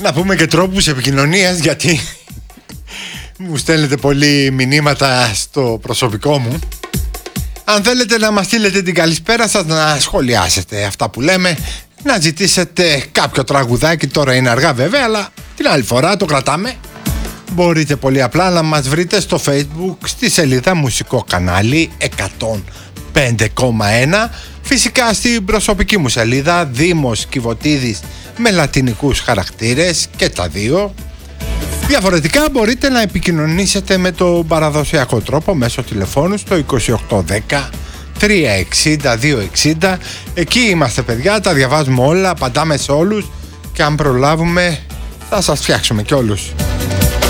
Να πούμε και τρόπους επικοινωνίας, γιατί μου στέλνετε πολλοί μηνύματα στο προσωπικό μου. Αν θέλετε να μας στείλετε την καλησπέρα σας, να σχολιάσετε αυτά που λέμε, να ζητήσετε κάποιο τραγουδάκι, τώρα είναι αργά βέβαια, αλλά την άλλη φορά το κρατάμε. Μπορείτε πολύ απλά να μας βρείτε στο Facebook, στη σελίδα Μουσικό Κανάλι 105,1. Φυσικά στην προσωπική μου σελίδα Δήμος Κιβωτίδης με λατινικούς χαρακτήρες και τα δύο. Διαφορετικά μπορείτε να επικοινωνήσετε με τον παραδοσιακό τρόπο μέσω τηλεφώνου στο 2810 360 260. Εκεί είμαστε παιδιά, τα διαβάζουμε όλα, απαντάμε σε όλους και αν προλάβουμε θα σας φτιάξουμε κι όλους.